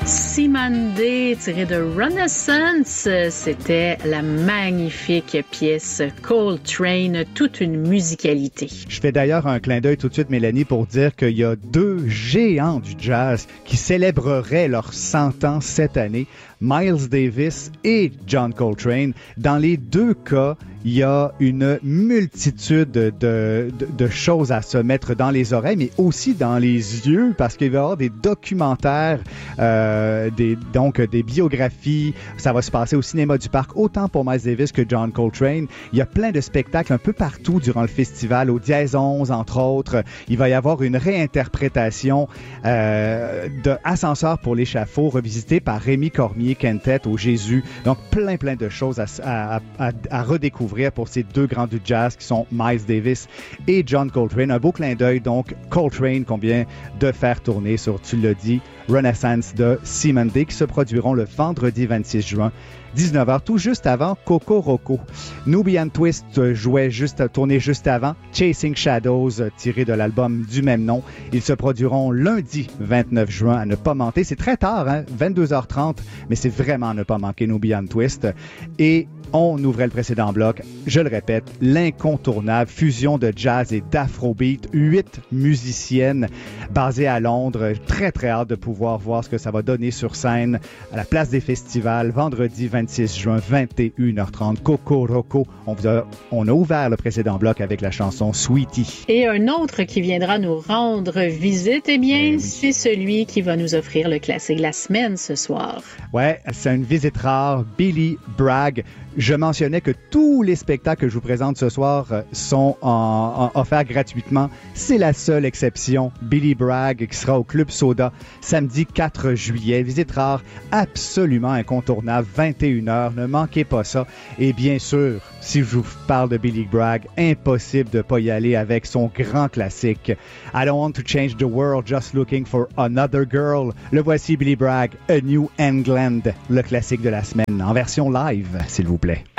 Cymande, tiré de Renaissance, c'était la magnifique pièce Coltrane, toute une musicalité. Je fais d'ailleurs un clin d'œil tout de suite, Mélanie, pour dire qu'il y a deux géants du jazz qui célébreraient leurs 100 ans cette année, Miles Davis et John Coltrane. Dans les deux cas, il y a une multitude de choses à se mettre dans les oreilles, mais aussi dans les yeux, parce qu'il va y avoir des documentaires, des biographies. Ça va se passer au Cinéma du Parc, autant pour Miles Davis que John Coltrane. Il y a plein de spectacles un peu partout durant le festival, au Dièse 11, entre autres. Il va y avoir une réinterprétation de Ascenseur pour l'échafaud, revisité par Rémi Cormier-Quintet au Jésus. Donc, plein de choses à redécouvrir pour ces deux grands du jazz qui sont Miles Davis et John Coltrane. Un beau clin d'œil, donc, Coltrane qu'on vient de faire tourner sur, tu l'as dit, Renaissance de Cymande, qui se produiront le vendredi 26 juin, 19h, tout juste avant Coco Roco. Nubian Twist tourné juste avant, Chasing Shadows, tiré de l'album du même nom. Ils se produiront lundi 29 juin, à ne pas manquer. C'est très tard, 22h30, mais c'est vraiment à ne pas manquer Nubian Twist. Et on ouvrait le précédent bloc, je le répète, l'incontournable fusion de jazz et d'afrobeat, 8 musiciennes basées à Londres. Très hâte de pouvoir voir ce que ça va donner sur scène à la place des festivals, vendredi 26 juin, 21h30, Coco Roco. On a ouvert le précédent bloc avec la chanson Sweetie. Et un autre qui viendra nous rendre visite, c'est celui qui va nous offrir le classique de la semaine ce soir. Ouais, c'est une visite rare, Billy Bragg. Je mentionnais que tous les spectacles que je vous présente ce soir sont offerts gratuitement. C'est la seule exception. Billy Bragg qui sera au Club Soda samedi 4 juillet. Visite rare absolument incontournable, 21h. Ne manquez pas ça. Et bien sûr, si je vous parle de Billy Bragg, impossible de ne pas y aller avec son grand classique. I don't want to change the world, just looking for another girl. Le voici, Billy Bragg, A New England, le classique de la semaine, en version live, s'il vous plaît.